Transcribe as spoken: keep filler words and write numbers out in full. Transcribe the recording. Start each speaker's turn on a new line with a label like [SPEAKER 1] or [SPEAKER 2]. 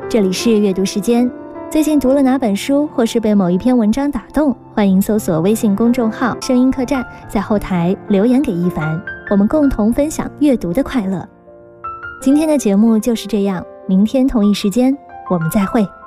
[SPEAKER 1] 这里是阅读时间。最近读了哪本书，或是被某一篇文章打动，欢迎搜索微信公众号声音客栈，在后台留言给一凡，我们共同分享阅读的快乐。今天的节目就是这样，明天同一时间我们再会。